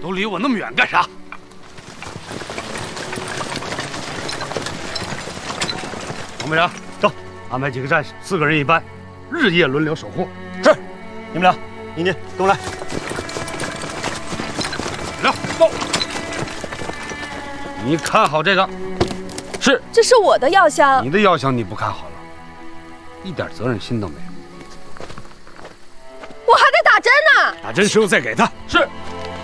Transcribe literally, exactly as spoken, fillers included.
都离我那么远干啥？王排长，走，安排几个战士，四个人一班，日夜轮流守护。 是，你们俩，宁宁，跟我来。 来，走。你看好这个。是。 这是我的药箱。 你的药箱你不看好了，一点责任心都没有。 我还得打针呢。 打针时候再给他。是。